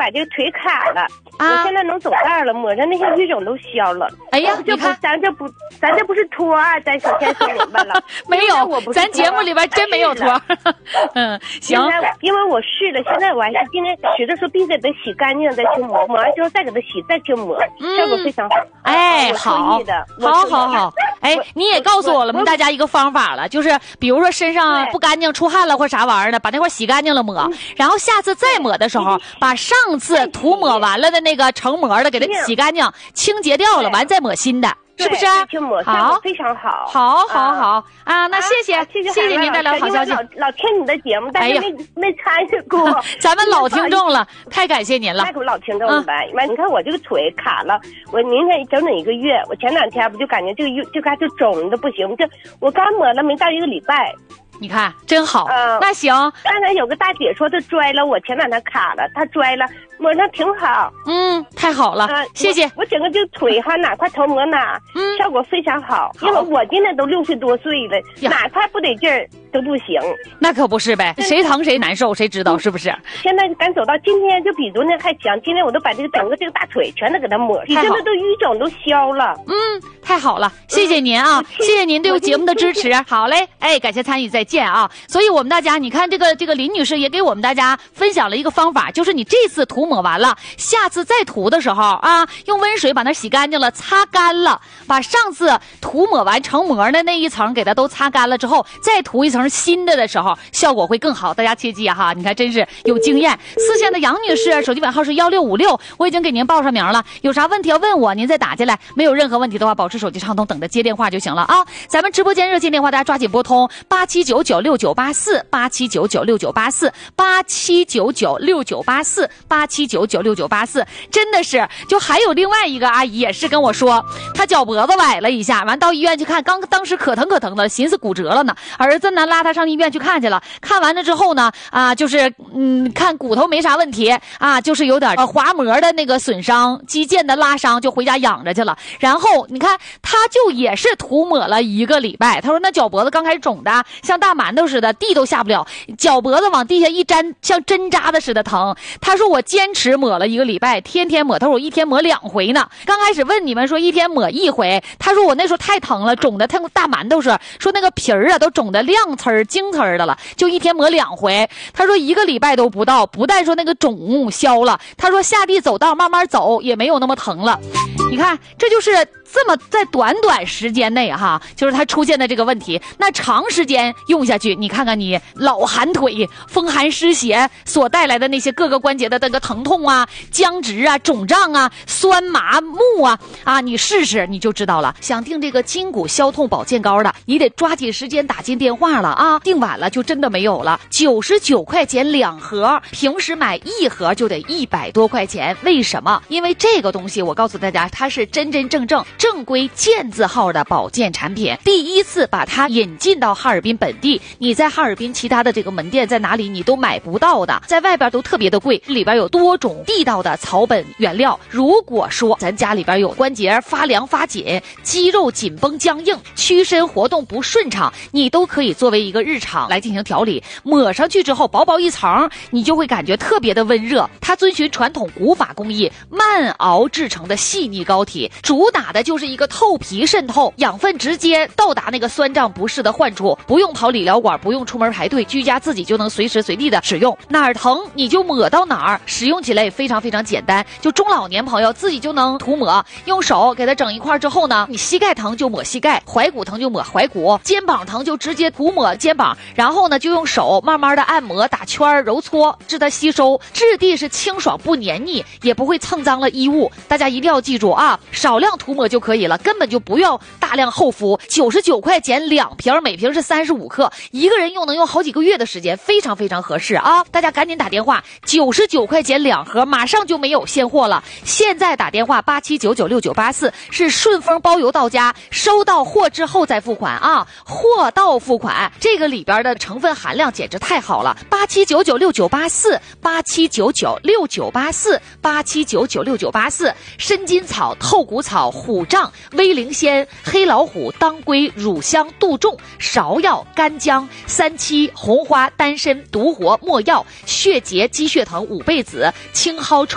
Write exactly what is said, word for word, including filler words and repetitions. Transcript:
把这个腿卡了， 啊、 我现在能走道了，抹上那些淤肿都消了。 哎呀， 这不咱这不咱这不是托啊，咱首先说明白了。 没有，咱节目里边真没有托。嗯，行。 因为我试了，现在我还是今天使的时候必须得给洗干净再去抹，抹完之后再给它洗再去抹，嗯、效果非常好。 哎，好，好好好。哎，你也告诉我了，我们大家一个方法了，就是比如说身上不干净、出汗了或啥玩意儿的，把那块洗干净了抹，嗯、然后下次再抹的时候，把上次涂抹完了的那个成膜的给它洗干净、清洁掉了，完再抹新的。是不是？ 好，非常好， 好，好，好啊！那谢谢，谢谢，谢谢您带来好消息。 老老听你的节目，但是没没参与过。 咱们老听众了，太感谢您了。 太老听众了呗。完，你看我这个腿卡了，我明天整整一个月。我前两天不就感觉这个月就开始肿的不行，这我刚抹了没到一个礼拜。 你看真好， 嗯， 那行。 刚才有个大姐说她拽了，我前两天卡了，她拽了，抹上挺好。 嗯，太好了，啊、谢谢。 我, 我整个这个腿哈哪块头抹哪，嗯，效果非常好。好因为我今年都六十多岁了，哪块不得劲儿都不行。 那可不是呗，谁疼谁难受，谁知道是不是？ 现在敢走到今天就比昨天还强，今天我都把这个整个这个大腿全都给它抹，你现在都淤肿都消了。 嗯，太好了，谢谢您啊，嗯、谢谢您对节目的支持。好嘞，哎，感谢参与，再见啊！所以我们大家，你看这个这个林女士也给我们大家分享了一个方法，就是你这次涂抹完了，下次再涂的时候啊，用温水把它洗干净了，擦干了，把上次涂抹完成膜的那一层给它都擦干了之后，再涂一层新的的时候，效果会更好。大家切记哈，你看真是有经验。四线的杨女士，手机尾号是幺六五六，我已经给您报上名了，有啥问题要问我，您再打进来。没有任何问题的话，保持手机畅通，等着接电话就行了啊。咱们直播间热线电话大家抓紧拨通八七九九六九八四八七九九六九八四八七九九六九八四八七九九六九八四。真的是，就还有另外一个阿姨也是跟我说，她脚脖子崴了一下，完到医院去看，刚当时可疼可疼的，寻思骨折了呢。儿子呢拉她上医院去看去了，看完了之后呢，啊，就是嗯，看骨头没啥问题啊，就是有点、呃、滑膜的那个损伤，肌腱的拉伤，就回家养着去了。然后你看，她就也是涂抹了一个礼拜，她说那脚脖子刚开始肿的像大馒头似的，地都下不了，脚脖子往地下一粘，像针扎的似的疼。她说我坚持抹了一个礼拜，天天抹，她说我一天抹两回呢。刚开始问你们说一天抹一回，她说我那时候太疼了，肿的像大馒头似的，说那个皮儿啊都肿的亮刺儿、晶刺儿的了，就一天抹两回。她说一个礼拜都不到，不但说那个肿消了，她说下地走道慢慢走也没有那么疼了。你看，这就是这么在短短时间内哈，就是它出现的这个问题。那长时间用下去，你看看你老寒腿、风寒湿邪所带来的那些各个关节的那个疼痛啊、僵直啊、肿胀啊、酸麻木啊啊，你试试你就知道了。想订这个筋骨消痛保健膏的，你得抓紧时间打进电话了啊！订晚了就真的没有了。九十九块钱两盒，平时买一盒就得一百多块钱。为什么？因为这个东西我告诉大家，它是真真正正正规健字号的保健产品，第一次把它引进到哈尔滨本地，你在哈尔滨其他的这个门店在哪里你都买不到的，在外边都特别的贵，里边有多种地道的草本原料。如果说咱家里边有关节发凉发紧、肌肉紧绷僵硬、屈伸活动不顺畅，你都可以作为一个日常来进行调理。抹上去之后薄薄一层，你就会感觉特别的温热。它遵循传统古法工艺慢熬制成的细腻膏体，主打的就是一个透皮渗透，养分直接到达那个酸胀不适的患处，不用跑理疗馆，不用出门排队，居家自己就能随时随地的使用，哪儿疼你就抹到哪儿，使用起来也非常非常简单，就中老年朋友自己就能涂抹，用手给它整一块之后呢，你膝盖疼就抹膝盖，踝骨疼就抹踝骨，肩膀疼就直接涂抹肩膀，然后呢就用手慢慢的按摩打圈揉搓，致它吸收，质地是清爽不黏腻，也不会蹭脏了衣物。大家一定要记住啊，少量涂抹就可以了，根本就不要大量厚敷。九十九块钱两瓶，每瓶是三十五克，一个人用能用好几个月的时间，非常非常合适啊！大家赶紧打电话，九十九块钱两盒，马上就没有现货了。现在打电话八七九九六九八四，是顺丰包邮到家，收到货之后再付款啊！货到付款，这个里边的成分含量简直太好了。八七九九六九八四，八七九九六九八四，八七九九六九八四，参金草、透骨草、虎杖、威灵仙、黑老虎、当归、乳香、杜仲、芍药、干姜、三七、红花、丹参、独活、没药、血结、鸡血藤、五倍子、青蒿。